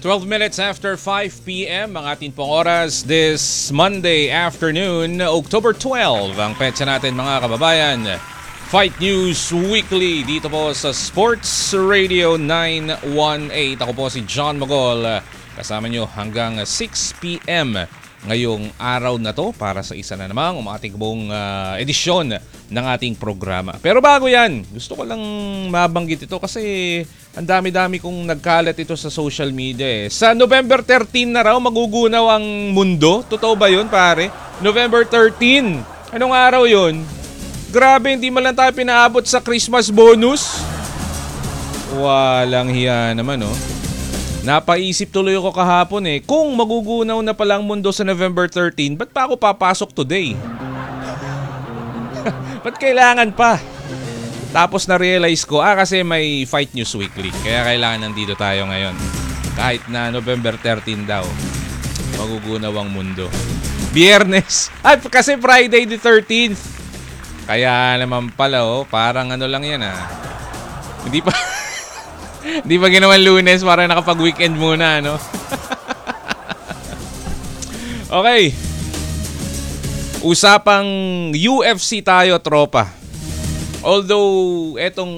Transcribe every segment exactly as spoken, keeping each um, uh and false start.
twelve minutes after five p m ang ating pong oras this Monday afternoon, October twelfth. Ang petsa natin mga kababayan. Fight News Weekly dito po sa Sports Radio nine one eight. Ako po si John Mogol. Kasama nyo hanggang six p m ngayong araw na to para sa isa na namang umating buong uh, edisyon ng ating programa. Pero bago yan, gusto ko lang mabanggit ito kasi ang dami-dami kong nagkalat ito sa social media eh. Sa November thirteenth na raw magugunaw ang mundo. Totoo ba yun pare? November thirteenth. Anong araw yun? Grabe, hindi man lang tayo pinaabot sa Christmas bonus. Walang hiya naman oh. Napaisip tuloy ako kahapon eh, kung magugunaw na palang mundo sa November thirteenth, ba't pa ako papasok today? Ba't kailangan pa? Tapos na-realize ko, ah kasi may Fight News Weekly, kaya kailangan nandito tayo ngayon. Kahit na November thirteenth daw, magugunaw ang mundo. Biyernes, at kasi Friday the thirteenth. Kaya naman pala oh, parang ano lang yan ah. Hindi pa... Hindi pa ginawan Lunes, para nakapag-weekend muna, no? Okay. Usapang U F C tayo, tropa. Although, etong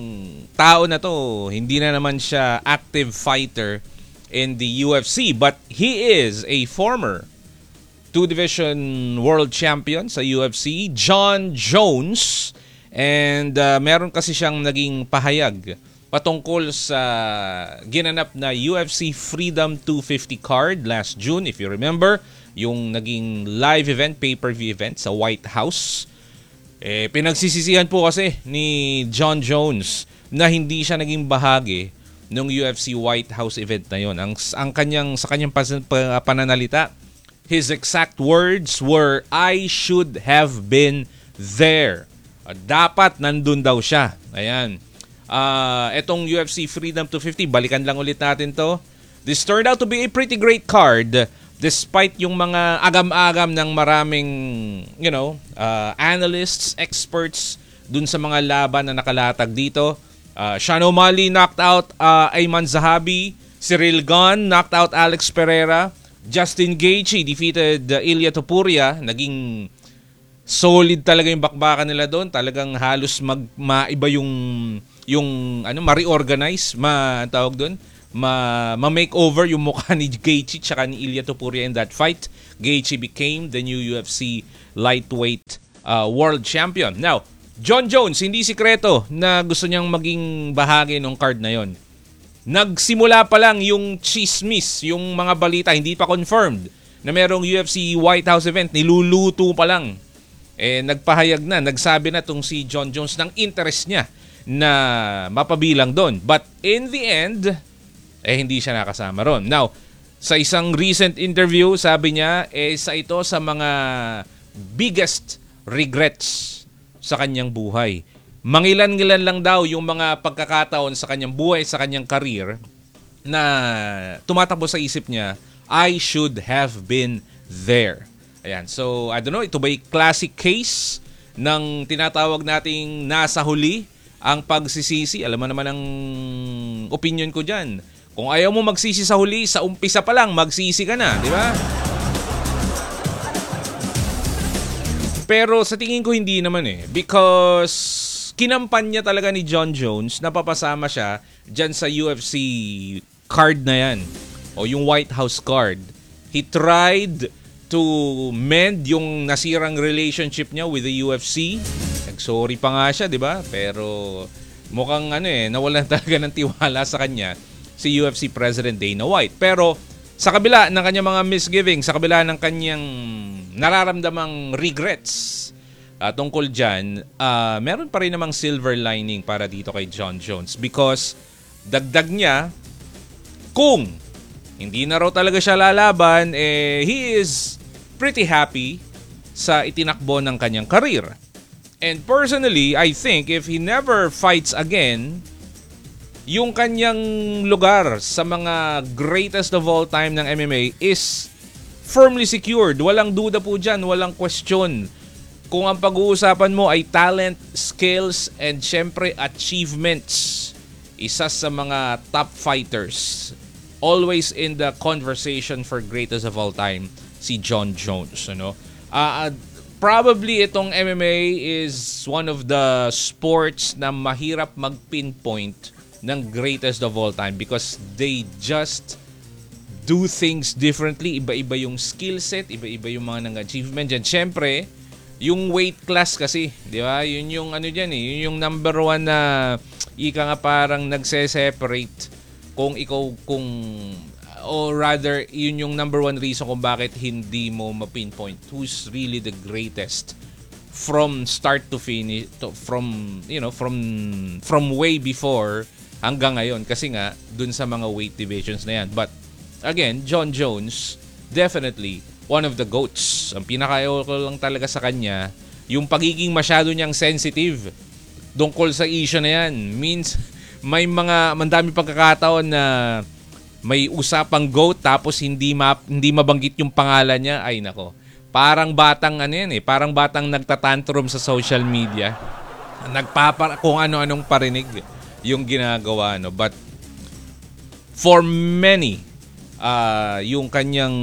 tao na to, hindi na naman siya active fighter in the U F C, but he is a former two-division world champion sa U F C, Jon Jones. And uh, meron kasi siyang naging pahayag patungkol sa ginanap na U F C Freedom two fifty card last June, if you remember, yung naging live event, pay-per-view event sa White House. Eh, pinagsisisihan po kasi ni Jon Jones na hindi siya naging bahagi ng U F C White House event na yon. Ang, ang kanyang, sa kanyang pananalita, his exact words were, "I should have been there." Dapat nandun daw siya. Ayan. Uh, etong U F C Freedom two fifty, balikan lang ulit natin to. This turned out to be a pretty great card despite yung mga agam-agam ng maraming, you know, uh, analysts, experts dun sa mga laban na nakalatag dito. Uh, Sean O'Malley knocked out uh, Ayman Zahabi. Cyril Gane knocked out Alex Pereira. Justin Gaethje defeated uh, Ilia Topuria. Naging solid talaga yung bakbakan nila doon. Talagang halos mag maiba yung yung ano, ma-reorganize, ma tawag doon, ma ma-makeover yung mukha ni Gaethje tsaka ni Ilia Topuria in that fight. Gaethje became the new U F C lightweight uh, world champion. Now, Jon Jones, hindi sikreto na gusto niyang maging bahagi ng card na yon. Nagsimula pa lang yung chismis, yung mga balita, hindi pa confirmed na merong U F C White House event, niluluto pa lang. Eh, nagpahayag na, nagsabi na tong si Jon Jones ng interest niya na mapabilang doon. But in the end, eh hindi siya nakasama ron. Now, sa isang recent interview, sabi niya, eh isa ito sa mga biggest regrets sa kanyang buhay. Mangilan-ngilan lang daw yung mga pagkakataon sa kanyang buhay, sa kanyang career, na tumatakbo sa isip niya, I should have been there. Ayan, so I don't know, ito ba yung classic case ng tinatawag nating nasa huli ang pagsisisi? Alam mo naman ang opinion ko dyan. Kung ayaw mo magsisi sa huli, sa umpisa pa lang, magsisi ka na, di ba? Pero sa tingin ko hindi naman eh. Because kinampanya talaga ni Jon Jones, napapasama siya dyan sa U F C card na yan. O yung White House card. He tried to mend yung nasirang relationship niya with the U F C. Nag-sorry pa nga siya, di ba? Pero mukhang ano eh, nawalan talaga ng tiwala sa kanya si U F C President Dana White. Pero sa kabila ng kanyang mga misgivings, sa kabila ng kanyang nararamdamang regrets uh, tungkol dyan, uh, meron pa rin namang silver lining para dito kay Jon Jones. Because dagdag niya, kung hindi na raw talaga siya lalaban, eh, he is pretty happy sa itinakbo ng kanyang career. And personally, I think if he never fights again, yung kanyang lugar sa mga greatest of all time ng M M A is firmly secured. Walang duda po dyan, walang question. Kung ang pag-uusapan mo ay talent, skills, and syempre achievements, isa sa mga top fighters always in the conversation for greatest of all time, si Jon Jones. Ano? Uh, probably itong M M A is one of the sports na mahirap mag-pinpoint ng greatest of all time because they just do things differently. Iba-iba yung skill set, iba-iba yung mga nang achievement dyan. Siyempre, yung weight class kasi, di ba? Yun yung ano dyan eh. Yun yung number one na ika nga parang nagse-separate kung ikaw, kung, or rather, yun yung number one reason kung bakit hindi mo ma-pinpoint who's really the greatest from start to finish, to, from, you know, from, from way before hanggang ngayon. Kasi nga, dun sa mga weight divisions na yan. But, again, Jon Jones, definitely, one of the GOATs. Ang pinaka-ayaw ko lang talaga sa kanya, yung pagiging masyado niyang sensitive tungkol sa issue na yan. Means, may mga, mandami pagkakataon na may usapang GOAT tapos hindi, ma, hindi mabanggit yung pangalan niya. Ay, nako. Parang batang, ano yan eh, parang batang nagtatantrum sa social media. Nagpapa, kung ano-anong parinig yung ginagawa. No? But, for many, uh, yung kanyang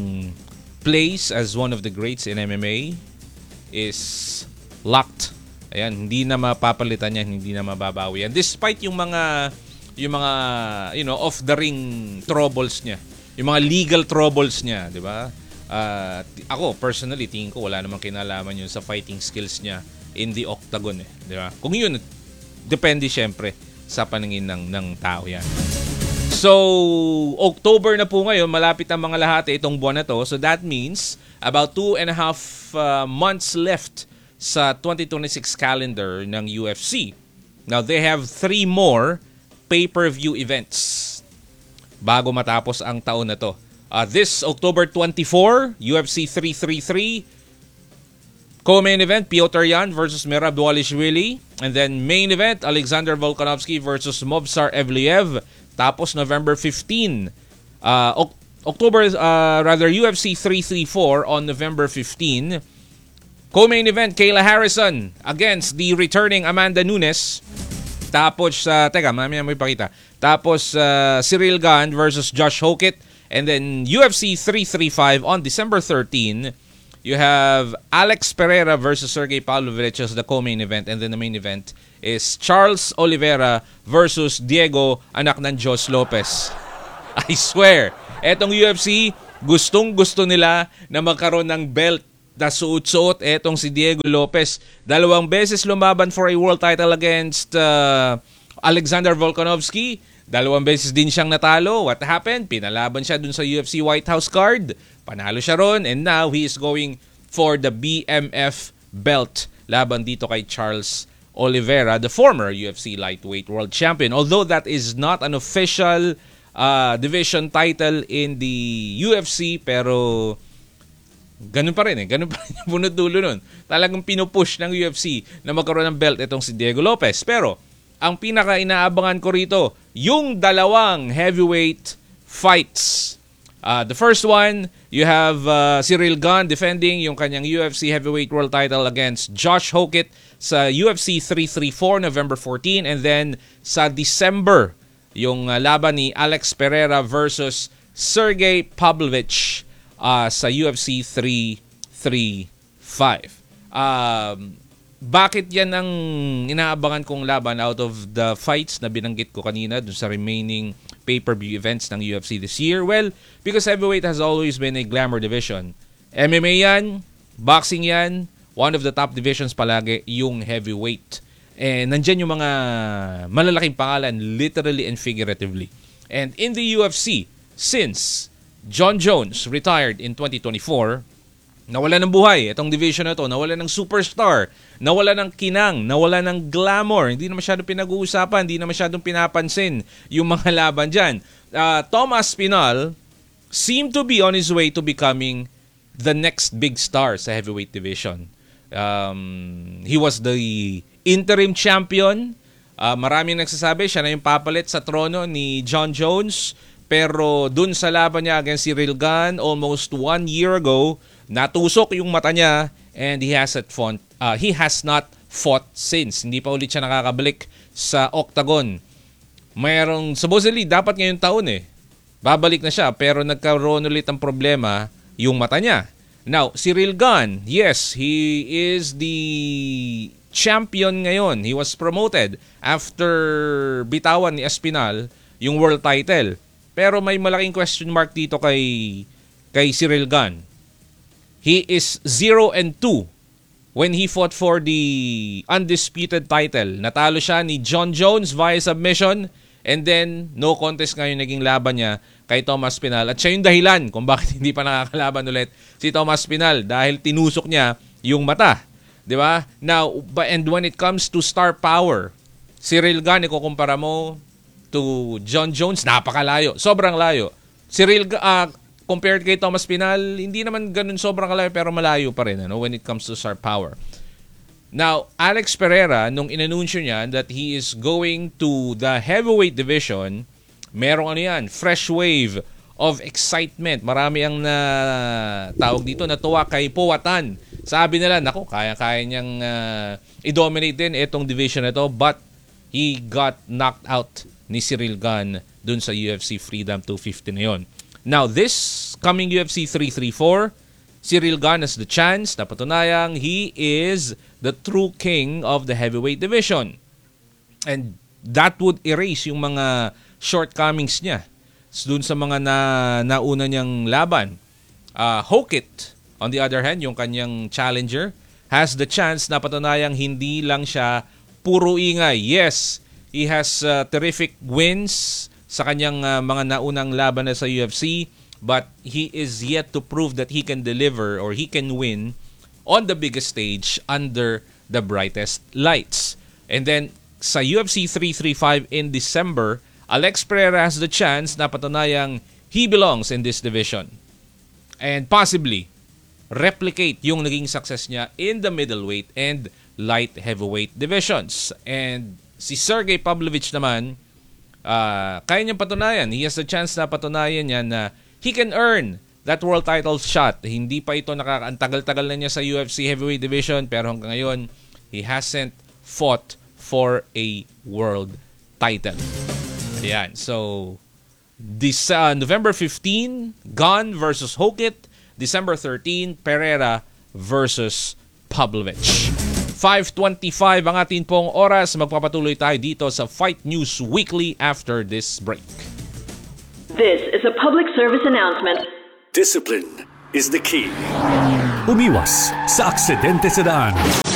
place as one of the greats in M M A is locked. Ayan, hindi na mapapalitan yan, hindi na mababawi yan. Despite yung mga yung mga you know off the ring troubles niya, yung mga legal troubles niya, di ba? Uh, ako personally tingin ko wala namang kinalaman yun sa fighting skills niya in the octagon eh, di ba? Kung yun depende syempre sa paningin ng ng tao yan. So, October na po ngayon, malapit ang mga lahati itong buwan na to. So that means about two and a half uh, months left sa twenty twenty-six calendar ng U F C. Now, they have three more pay-per-view events bago matapos ang taon na to. Uh, this October twenty-fourth, U F C three thirty-three, co-main event, Piotr Yan versus Merab Dvalishvili. And then main event, Alexander Volkanovski versus Movsar Evliev. Tapos November fifteenth, uh, October, uh, rather U F C three thirty-four on November fifteenth. Co-main event, Kayla Harrison against the returning Amanda Nunes. Tapos, uh, teka, mamaya mo ipakita. Tapos, uh, Cyril Gane versus Josh Hokit. And then U F C three thirty-five on December thirteenth. You have Alex Pereira versus Sergey Pavlovich as the co-main event. And then the main event is Charles Oliveira versus Diego Anak ng Diyos Lopez. I swear, etong U F C, gustong-gusto nila na magkaroon ng belt na suot-suot etong si Diego Lopez. Dalawang beses lumaban for a world title against uh, Alexander Volkanovski. Dalawang beses din siyang natalo. What happened? Pinalaban siya dun sa U F C White House card. Panalo siya ron, and now he is going for the B M F belt laban dito kay Charles Oliveira, the former U F C lightweight world champion. Although that is not an official uh, division title in the U F C, pero ganun pa rin eh. Ganun pa rin yung bunod dulo nun. Talagang pinupush ng U F C na magkaroon ng belt itong si Diego Lopez. Pero ang pinaka-inaabangan ko rito, yung dalawang heavyweight fights. Uh, the first one, you have uh, Cyril Gane defending yung kanyang U F C heavyweight world title against Josh Hokit sa U F C three thirty-four, November fourteenth. And then sa December, yung uh, laban ni Alex Pereira versus Sergey Pavlovich uh, sa U F C three thirty-five. Um, bakit yan ang inaabangan kong laban out of the fights na binanggit ko kanina dun sa remaining pay-per-view events ng U F C this year? Well, because heavyweight has always been a glamour division. M M A yan, boxing yan, one of the top divisions palagi yung heavyweight. And nandyan yung mga malalaking pangalan, literally and figuratively. And in the U F C, since Jon Jones retired in twenty twenty-four, nawala ng buhay itong division na to, nawala ng superstar, nawala ng kinang, nawala ng glamour, hindi na masyadong pinag-uusapan, hindi na masyadong pinapansin yung mga laban dyan. Uh, Thomas Pinal seemed to be on his way to becoming the next big star sa heavyweight division. Um, he was the interim champion. Uh, maraming nagsasabi siya na yung papalit sa trono ni Jon Jones, pero dun sa laban niya against Cyril Gane almost one year ago, natusok yung mata niya and he has fought, uh, he has not fought since. Hindi pa ulit siya nakakabalik sa octagon. Mayroong supposedly dapat ngayong taon eh. babalik na siya pero nagkaroon ulit ang problema yung mata niya. Now, Ciryl Gane, yes, he is the champion ngayon. He was promoted after bitawan ni Espinal yung world title. Pero may malaking question mark dito kay kay Ciryl Gane. He is zero and two when he fought for the undisputed title. Natalo siya ni John Jones via submission and then no contest ngayon naging laban niya kay Thomas Spinal. At siya yung dahilan kung bakit hindi pa nakakalaban ulit si Thomas Spinal dahil tinusok niya yung mata. Di ba? Now, and when it comes to star power, Ciryl Gane, ikukumpara mo to John Jones, napakalayo. Sobrang layo. Ciryl uh, compared kay Thomas Spinal, hindi naman ganun sobrang kalayo pero malayo pa rin ano, when it comes to star power. Now, Alex Pereira, nung inanunsyo niya that he is going to the heavyweight division, merong ano yan, fresh wave of excitement. Marami ang na tawag dito, natuwa kay Powhatan. Sabi nila, naku, kaya-kaya niyang uh, i-dominate din itong division na ito, but he got knocked out ni Ciryl Gane dun sa U F C Freedom two fifty na yun. Now, this coming U F C three thirty-four, Ciryl Gane has the chance na patunayang he is the true king of the heavyweight division. And that would erase yung mga shortcomings niya dun sa mga na, nauna niyang laban. Uh, Hokit, on the other hand, yung kanyang challenger, has the chance na patunayang hindi lang siya puro ingay. Yes, he has uh, terrific wins sa kanyang uh, mga naunang laban na sa U F C, but he is yet to prove that he can deliver or he can win on the biggest stage under the brightest lights. And then sa U F C three thirty-five in December, Alex Pereira has the chance na patunayang he belongs in this division and possibly replicate yung naging success niya in the middleweight and light heavyweight divisions. And si Sergey Pavlovich naman, Uh, kaya niyang patunayan. He has the chance na patunayan niya na he can earn that world title shot. Hindi pa ito nakakaantagal-tagal na niya sa U F C heavyweight division pero hanggang ngayon, he hasn't fought for a world title. Ayan. So, this uh, November fifteenth, Gane versus Hokit. December thirteenth, Pereira versus Pavlovich. five twenty-five ang atin pong oras. Magpapatuloy tayo dito sa Fight News Weekly after this break. This is a public service announcement. Discipline is the key. Umiwas sa aksidente sa daan.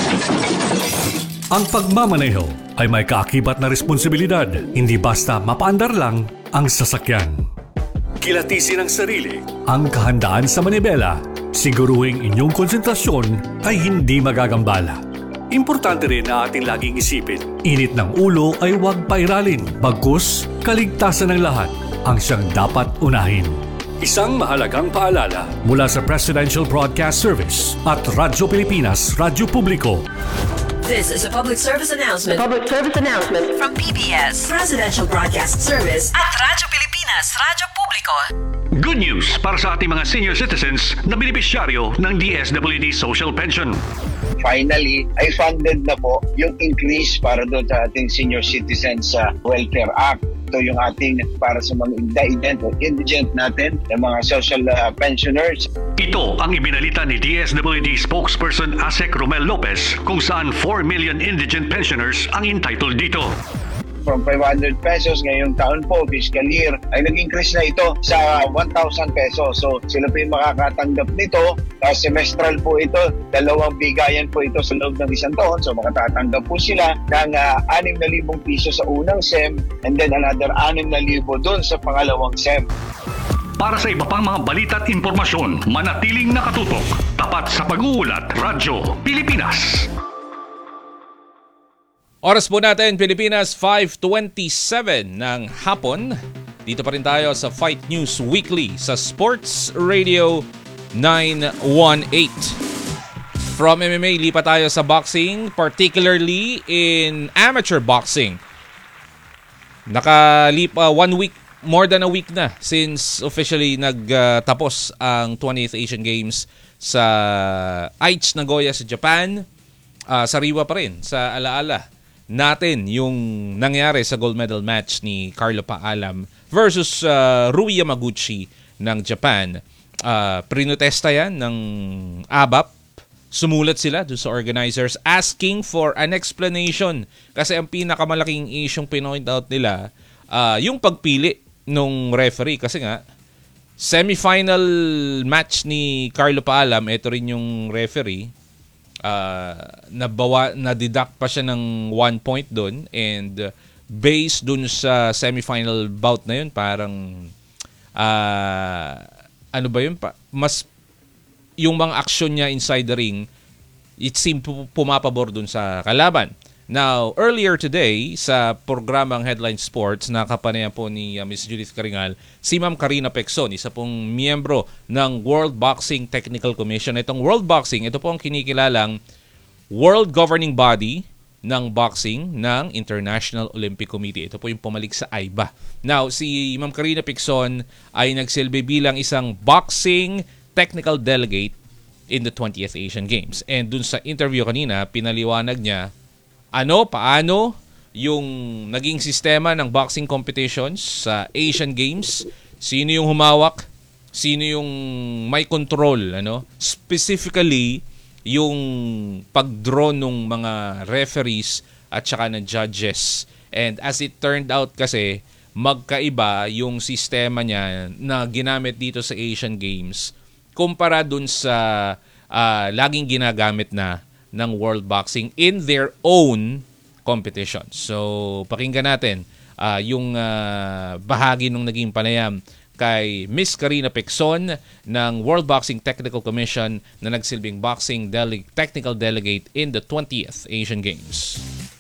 Ang pagmamaneho ay may kaakibat na responsibilidad. Hindi basta mapaandar lang ang sasakyan. Kilatisin ang sarili. Ang kahandaan sa manibela. Siguruhing inyong konsentrasyon ay hindi magagambala. Importante rin na ating laging isipin, init ng ulo ay huwag pairalin, bagkus kaligtasan ng lahat ang siyang dapat unahin. Isang mahalagang paalala mula sa Presidential Broadcast Service at Radyo Pilipinas, Radyo Publiko. This is a public service announcement. Public service announcement From P B S, Presidential Broadcast Service at Radyo Pilipinas, Radyo Publiko. Good news para sa ating mga senior citizens na benepisyaryo ng D S W D Social Pension. Finally, ay funded na po yung increase para doon sa ating Senior Citizens uh, Welfare Act. Ito yung ating para sa mga indigent o indigent natin, yung mga social uh, pensioners. Ito ang ibinalita ni D S W D spokesperson Asek Romel Lopez kung saan four million indigent pensioners ang entitled dito. From five hundred pesos ngayong taon po, fiscal year, ay nag-increase na ito sa one thousand pesos. So sila po yung makakatanggap nito. Tapos semestral po ito, dalawang bigayan po ito sa loob ng isang taon. So makatatanggap po sila ng uh, six thousand piso sa unang S E M and then another six thousand doon sa pangalawang S E M. Para sa iba pang mga balita at impormasyon, manatiling nakatutok. Tapat sa pag-uulat, Radyo Pilipinas. Oras po natin, Pilipinas, five twenty-seven ng hapon. Dito pa rin tayo sa Fight News Weekly sa Sports Radio nine eighteen. From M M A, lipat tayo sa boxing, particularly in amateur boxing. Nakalip uh, one week, more than a week na since officially nagtapos uh, ang twentieth Asian Games sa Aichi, Nagoya sa Japan. Uh, sariwa pa rin sa alaala natin yung nangyari sa gold medal match ni Carlo Paalam versus uh, Rui Yamaguchi ng Japan. Uh, prinotesta yan ng A B A P. Sumulat sila doon sa organizers asking for an explanation. Kasi ang pinakamalaking isyong pinoint out nila, uh, yung pagpili nung referee. Kasi nga, semifinal match ni Carlo Paalam, ito rin yung referee, uh, nabawa, na-deduct pa siya ng one point doon. And uh, based doon sa semifinal bout na yun, parang, uh, ano ba yun? Pa, mas yung mga aksyon niya inside the ring, it seemed pumapabor dun sa kalaban. Now, earlier today, sa programang Headline Sports, nakapanayan po ni uh, Miss Judith Caringal, si Ma'am Karina Pecson, isa pong miyembro ng World Boxing Technical Commission. Itong World Boxing, ito po ang kinikilalang World Governing Body ng boxing ng International Olympic Committee. Ito po yung pumalik sa A I B A. Now, si Ma'am Karina Pecson ay nagsilbi bilang isang boxing technical delegate in the twentieth Asian Games. And dun sa interview kanina, pinaliwanag niya ano, paano yung naging sistema ng boxing competitions sa Asian Games, sino yung humawak, sino yung may control, ano? Specifically, yung pag-draw ng mga referees at saka ng judges. And as it turned out kasi, magkaiba yung sistema niya na ginamit dito sa Asian Games kumpara dun sa uh, laging ginagamit na ng World Boxing in their own competition. So, pakinggan natin uh, yung uh, bahagi ng naging panayam kay Miss Karina Pecson ng World Boxing Technical Commission na nagsilbing boxing dele- technical delegate in the twentieth Asian Games.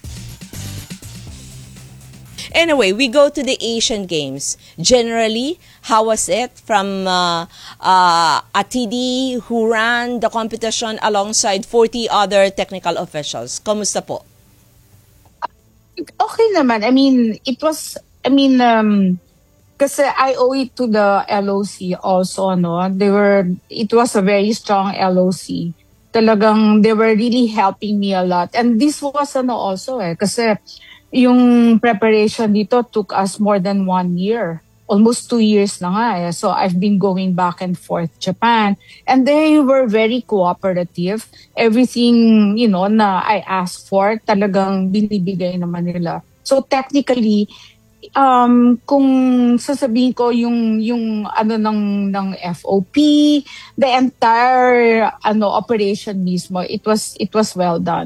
Anyway, we go to the Asian Games. Generally, how was it from uh, uh, Atidi who ran the competition alongside forty other technical officials? Kamusta po? Okay naman. I mean, it was, I mean, um, kasi I owe it to the L O C also, no? They were, it was a very strong L O C. Talagang, they were really helping me a lot. And this was, ano, also eh, kasi yung preparation dito took us more than one year. Almost two years na nga eh. So I've been going back and forth Japan. And they were very cooperative. Everything, you know, na I asked for, talagang binibigay naman nila. So technically, um, kung sasabihin ko yung, yung ano ng, ng F O P, the entire ano operation mismo, it was, it was well done.